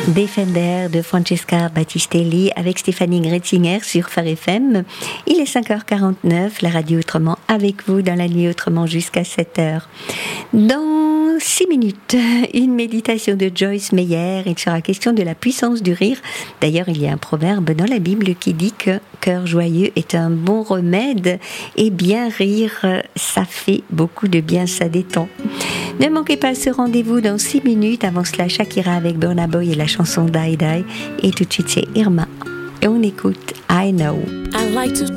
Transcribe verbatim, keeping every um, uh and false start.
Defender de Francesca Battistelli avec Stéphanie Gretzinger sur Phare F M. Il est cinq heures quarante-neuf, la radio Autrement avec vous dans la nuit Autrement jusqu'à sept heures. Dans six minutes, une méditation de Joyce Meyer. Il sera question de la puissance du rire. D'ailleurs, il y a un proverbe dans la Bible qui dit que cœur joyeux est un bon remède et bien rire, ça fait beaucoup de bien, ça détend. Ne manquez pas ce rendez-vous dans six minutes. Avant cela, Shakira avec Burna Boy et la chanson Die Die. Et tout de suite, c'est Irma. Et on écoute I Know. I like to